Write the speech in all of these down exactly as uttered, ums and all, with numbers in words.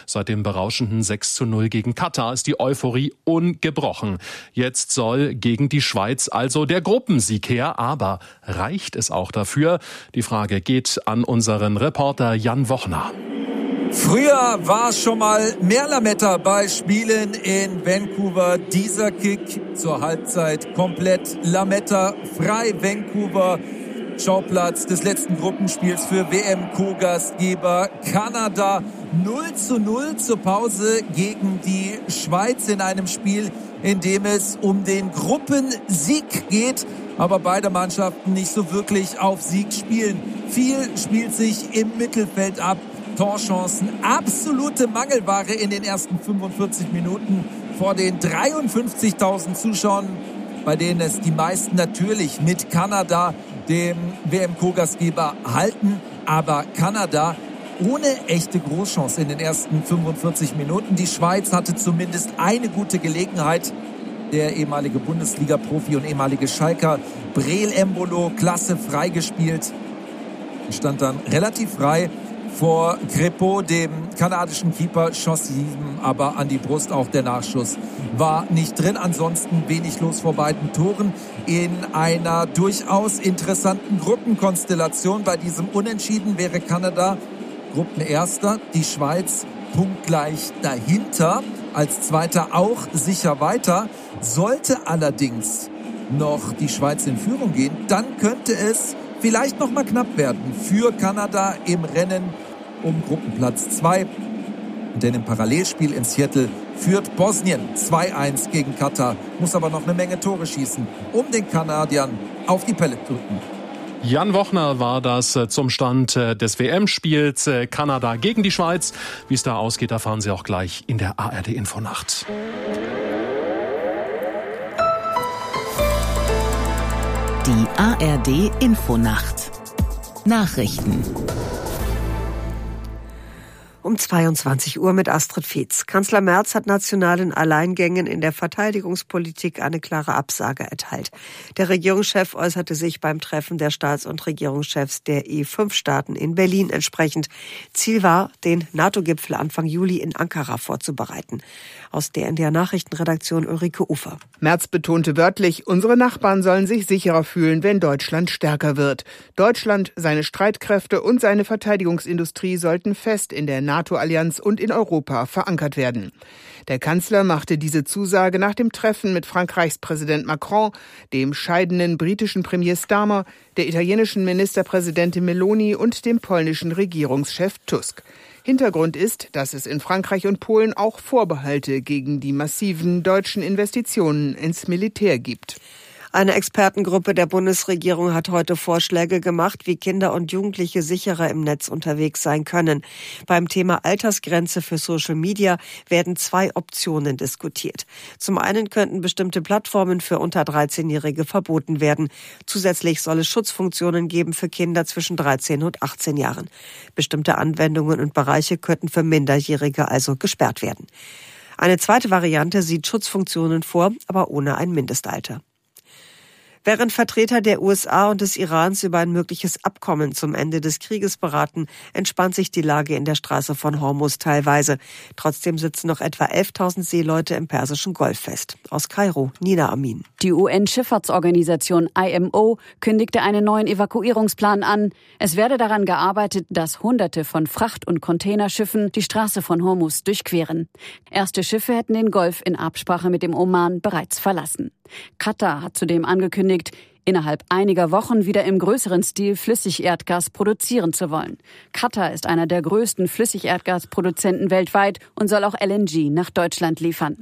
Seit dem berauschenden sechs zu null gegen Katar ist die Euphorie ungebrochen. Jetzt soll gegen die Schweiz also der Gruppensieg her, aber reicht es auch dafür? Die Frage geht an unseren Reporter Jan Wochner. Früher war schon mal mehr Lametta bei Spielen in Vancouver. Dieser Kick zur Halbzeit komplett Lametta frei. Vancouver, Schauplatz des letzten Gruppenspiels für W M-Co-Gastgeber Kanada. null zu null zur Pause gegen die Schweiz in einem Spiel, in dem es um den Gruppensieg geht. Aber beide Mannschaften nicht so wirklich auf Sieg spielen. Viel spielt sich im Mittelfeld ab. Torchancen, absolute Mangelware in den ersten fünfundvierzig Minuten vor den dreiundfünfzigtausend Zuschauern, bei denen es die meisten natürlich mit Kanada, dem W M-Co-Gastgeber, halten. Aber Kanada ohne echte Großchance in den ersten fünfundvierzig Minuten. Die Schweiz hatte zumindest eine gute Gelegenheit. Der ehemalige Bundesliga-Profi und ehemalige Schalker Breel Embolo, klasse freigespielt, stand dann relativ frei vor Crépeau, dem kanadischen Keeper, schoss ihm aber an die Brust. Auch der Nachschuss war nicht drin. Ansonsten wenig los vor beiden Toren in einer durchaus interessanten Gruppenkonstellation. Bei diesem Unentschieden wäre Kanada Gruppenerster, die Schweiz punktgleich dahinter, als Zweiter auch sicher weiter. Sollte allerdings noch die Schweiz in Führung gehen, dann könnte es vielleicht noch mal knapp werden für Kanada im Rennen um Gruppenplatz zwei. Denn im Parallelspiel in Seattle führt Bosnien zwei eins gegen Katar, muss aber noch eine Menge Tore schießen, um den Kanadiern auf die Pelle zu drücken. Jan Wochner war das zum Stand des W M-Spiels Kanada gegen die Schweiz. Wie es da ausgeht, erfahren Sie auch gleich in der A R D-Infonacht. Die A R D-Infonacht. Nachrichten. Um zweiundzwanzig Uhr mit Astrid Fietz. Kanzler Merz hat nationalen Alleingängen in der Verteidigungspolitik eine klare Absage erteilt. Der Regierungschef äußerte sich beim Treffen der Staats- und Regierungschefs der E fünf Staaten in Berlin entsprechend. Ziel war, den NATO-Gipfel Anfang Juli in Ankara vorzubereiten. Aus der N D R-Nachrichtenredaktion Ulrike Ufer. Merz betonte wörtlich, unsere Nachbarn sollen sich sicherer fühlen, wenn Deutschland stärker wird. Deutschland, seine Streitkräfte und seine Verteidigungsindustrie sollten fest in der NATO-Allianz und in Europa verankert werden. Der Kanzler machte diese Zusage nach dem Treffen mit Frankreichs Präsident Macron, dem scheidenden britischen Premier Starmer, der italienischen Ministerpräsidentin Meloni und dem polnischen Regierungschef Tusk. Hintergrund ist, dass es in Frankreich und Polen auch Vorbehalte gegen die massiven deutschen Investitionen ins Militär gibt. Eine Expertengruppe der Bundesregierung hat heute Vorschläge gemacht, wie Kinder und Jugendliche sicherer im Netz unterwegs sein können. Beim Thema Altersgrenze für Social Media werden zwei Optionen diskutiert. Zum einen könnten bestimmte Plattformen für unter dreizehnjährige verboten werden. Zusätzlich soll es Schutzfunktionen geben für Kinder zwischen dreizehn und achtzehn Jahren. Bestimmte Anwendungen und Bereiche könnten für Minderjährige also gesperrt werden. Eine zweite Variante sieht Schutzfunktionen vor, aber ohne ein Mindestalter. Während Vertreter der U S A und des Irans über ein mögliches Abkommen zum Ende des Krieges beraten, entspannt sich die Lage in der Straße von Hormuz teilweise. Trotzdem sitzen noch etwa elftausend Seeleute im Persischen Golf fest. Aus Kairo, Nina Amin. Die U N-Schifffahrtsorganisation I M O kündigte einen neuen Evakuierungsplan an. Es werde daran gearbeitet, dass Hunderte von Fracht- und Containerschiffen die Straße von Hormuz durchqueren. Erste Schiffe hätten den Golf in Absprache mit dem Oman bereits verlassen. Katar hat zudem angekündigt, innerhalb einiger Wochen wieder im größeren Stil Flüssigerdgas produzieren zu wollen. Katar ist einer der größten Flüssigerdgasproduzenten weltweit und soll auch L N G nach Deutschland liefern.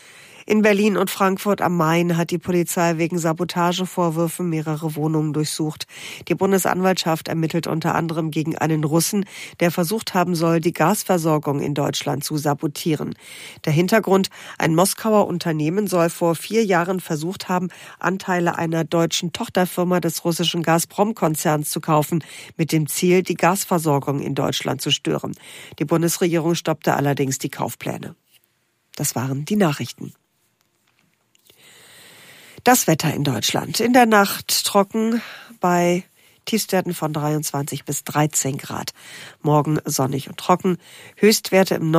In Berlin und Frankfurt am Main hat die Polizei wegen Sabotagevorwürfen mehrere Wohnungen durchsucht. Die Bundesanwaltschaft ermittelt unter anderem gegen einen Russen, der versucht haben soll, die Gasversorgung in Deutschland zu sabotieren. Der Hintergrund: Ein Moskauer Unternehmen soll vor vier Jahren versucht haben, Anteile einer deutschen Tochterfirma des russischen Gazprom-Konzerns zu kaufen, mit dem Ziel, die Gasversorgung in Deutschland zu stören. Die Bundesregierung stoppte allerdings die Kaufpläne. Das waren die Nachrichten. Das Wetter in Deutschland. In der Nacht trocken bei Tiefstwerten von dreiundzwanzig bis dreizehn Grad. Morgen sonnig und trocken. Höchstwerte im Norden